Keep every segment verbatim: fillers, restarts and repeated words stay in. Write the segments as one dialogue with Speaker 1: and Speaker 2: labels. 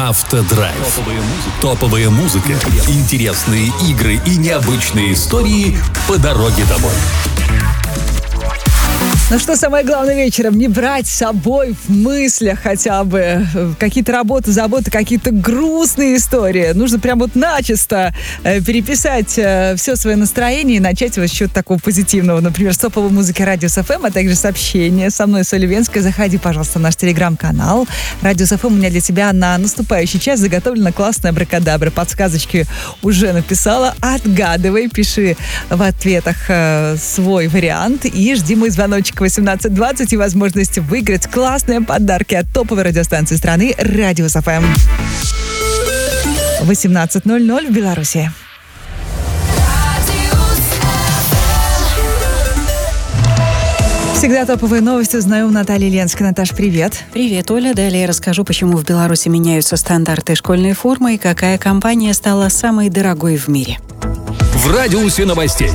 Speaker 1: Автодрайв. Топовая музыка, интересные игры и необычные истории по дороге домой.
Speaker 2: Ну что самое главное вечером? Не брать с собой в мыслях хотя бы какие-то работы, заботы, какие-то грустные истории. Нужно прям вот начисто э, переписать э, все свое настроение и начать вот с чего-то такого позитивного. Например, с топовой музыки Радиус эф эм, а также сообщения. Со мной Соля Венская. Заходи, пожалуйста, в наш телеграм-канал. Радиус эф эм у меня для тебя на наступающий час заготовлена классная абракадабра. Подсказочки уже написала. Отгадывай, пиши в ответах э, свой вариант и жди мой звоночек восемнадцать двадцать и возможность выиграть классные подарки от топовой радиостанции страны Радиус эф эм. восемнадцать ноль ноль в Беларуси. Всегда топовые новости узнаю у Натальи Ленской. Наташ, привет.
Speaker 3: Привет, Оля. Далее расскажу, почему в Беларуси меняются стандарты школьной формы и какая компания стала самой дорогой в мире.
Speaker 1: В радиусе новостей.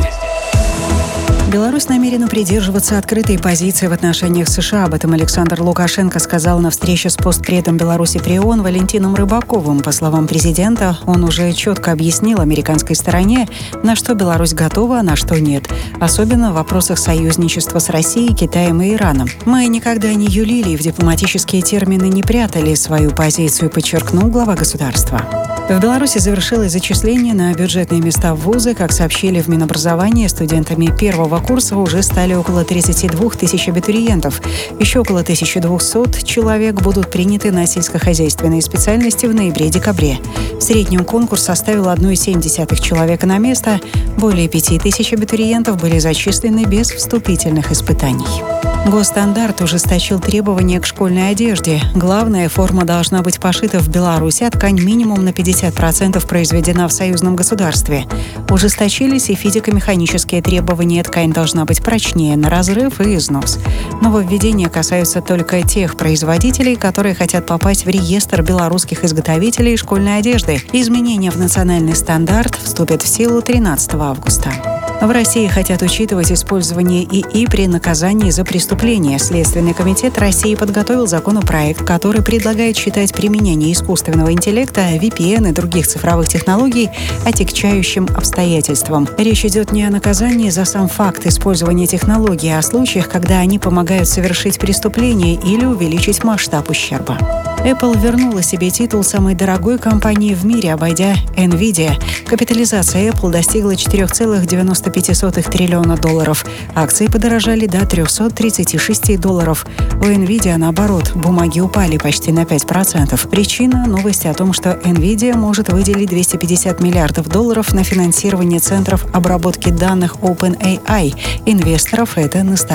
Speaker 3: Беларусь намерена придерживаться открытой позиции в отношениях США. Об этом Александр Лукашенко сказал на встрече с постпредом Беларуси при ООН Валентином Рыбаковым. По словам президента, он уже четко объяснил американской стороне, на что Беларусь готова, а на что нет. Особенно в вопросах союзничества с Россией, Китаем и Ираном. «Мы никогда не юлили и в дипломатические термины не прятали свою позицию», подчеркнул глава государства. В Беларуси завершилось зачисление на бюджетные места в вузы. Как сообщили в Минобразовании, студентами первого курса уже стали около тридцать два тысячи абитуриентов. Еще около тысяча двести человек будут приняты на сельскохозяйственные специальности в ноябре-декабре. В среднем конкурс составил одна целая семь десятых человека на место. Более пяти тысяч абитуриентов были зачислены без вступительных испытаний. Госстандарт ужесточил требования к школьной одежде. Главная форма должна быть пошита в Беларуси, а ткань минимум на пятьдесят процентов произведена в союзном государстве. Ужесточились и физико-механические требования. Ткань должна быть прочнее на разрыв и износ. Нововведения касаются только тех производителей, которые хотят попасть в реестр белорусских изготовителей школьной одежды. Изменения в национальный стандарт вступят в силу тринадцатого августа. В России хотят учитывать использование ИИ при наказании за преступления. Следственный комитет России подготовил законопроект, который предлагает считать применение искусственного интеллекта, ви пи эн и других цифровых технологий отягчающим обстоятельством. Речь идет не о наказании за сам факт использования технологий, а о случаях, когда они помогают совершить преступление или увеличить масштаб ущерба. Apple вернула себе титул самой дорогой компании в мире, обойдя Nvidia. Капитализация Apple достигла четыре целых девяносто пять сотых триллиона долларов. Акции подорожали до триста тридцать шесть долларов. У Nvidia, наоборот, бумаги упали почти на пять процентов. Причина – новости о том, что Nvidia может выделить двести пятьдесят миллиардов долларов на финансирование центров обработки данных OpenAI. Инвесторов это настораживает.